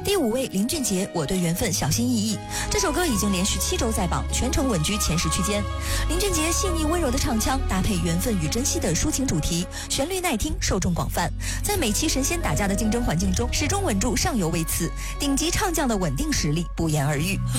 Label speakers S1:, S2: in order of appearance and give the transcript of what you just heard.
S1: 第5位林俊杰，我对缘分小心翼翼。这首歌已经连续7周在榜，全程稳居前10区间。林俊杰细腻温柔的唱腔，搭配缘分与珍惜的抒情主题，旋律耐听，受众广泛。在美期神仙打架的竞争环境中，始终稳住上游位次，顶级唱将的稳定实力不言而喻。